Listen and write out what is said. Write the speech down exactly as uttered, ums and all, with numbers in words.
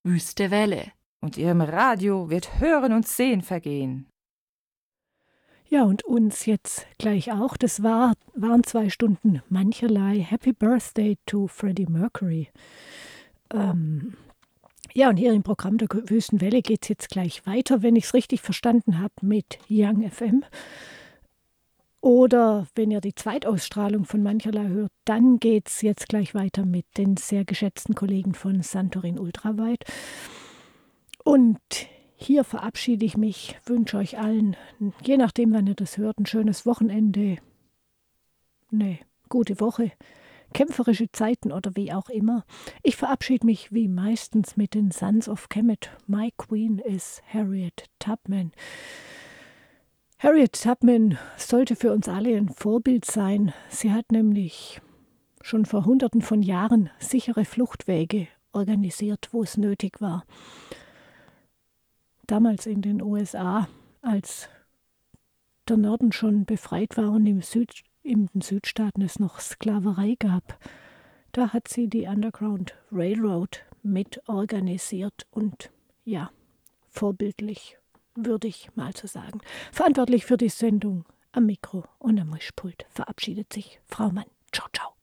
Wüste Welle. Und ihrem Radio wird Hören und Sehen vergehen. Ja, und uns jetzt gleich auch. Das war, waren zwei Stunden mancherlei. Happy Birthday to Freddie Mercury. Ähm, ja, und hier im Programm der Wüstenwelle geht es jetzt gleich weiter, wenn ich es richtig verstanden habe, mit Young F M. Oder wenn ihr die Zweitausstrahlung von mancherlei hört, dann geht es jetzt gleich weiter mit den sehr geschätzten Kollegen von Santorin Ultraweit. Und hier verabschiede ich mich, wünsche euch allen, je nachdem, wann ihr das hört, ein schönes Wochenende, eine gute Woche, kämpferische Zeiten oder wie auch immer. Ich verabschiede mich wie meistens mit den Sons of Kemet. My Queen is Harriet Tubman. Harriet Tubman sollte für uns alle ein Vorbild sein. Sie hat nämlich schon vor Hunderten von Jahren sichere Fluchtwege organisiert, wo es nötig war. Damals in den U S A, als der Norden schon befreit war und im Süd, in den Südstaaten es noch Sklaverei gab, da hat sie die Underground Railroad mit organisiert und ja, vorbildlich, würde ich mal so sagen. Verantwortlich für die Sendung am Mikro und am Mischpult verabschiedet sich Frau Mann. Ciao, ciao.